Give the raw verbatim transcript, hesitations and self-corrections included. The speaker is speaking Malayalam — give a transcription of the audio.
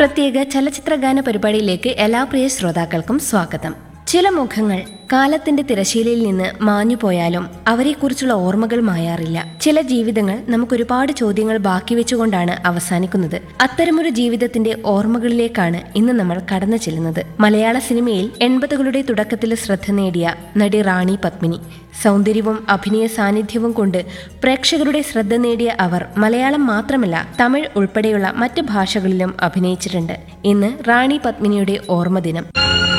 പ്രത്യേക ചലച്ചിത്രഗാന പരിപാടിയിലേക്ക് എല്ലാ പ്രിയ ശ്രോതാക്കൾക്കും സ്വാഗതം. ചില മുഖങ്ങൾ കാലത്തിന്റെ തിരശീലയിൽ നിന്ന് മാഞ്ഞുപോയാലും അവരെക്കുറിച്ചുള്ള ഓർമ്മകൾ മായാറില്ല. ചില ജീവിതങ്ങൾ നമുക്കൊരുപാട് ചോദ്യങ്ങൾ ബാക്കി വെച്ചുകൊണ്ടാണ് അവസാനിക്കുന്നത്. അത്തരമൊരു ജീവിതത്തിന്റെ ഓർമ്മകളിലേക്കാണ് ഇന്ന് നമ്മൾ കടന്നു ചെല്ലുന്നത്. മലയാള സിനിമയിൽ എൺപതുകളുടെ തുടക്കത്തിൽ ശ്രദ്ധ നേടിയ നടി റാണി പത്മിനി. സൗന്ദര്യവും അഭിനയ സാന്നിധ്യവും കൊണ്ട് പ്രേക്ഷകരുടെ ശ്രദ്ധ നേടിയ അവർ മലയാളം മാത്രമല്ല തമിഴ് ഉൾപ്പെടെയുള്ള മറ്റ് ഭാഷകളിലും അഭിനയിച്ചിട്ടുണ്ട്. ഇന്ന് റാണി പത്മിനിയുടെ ഓർമ്മദിനം.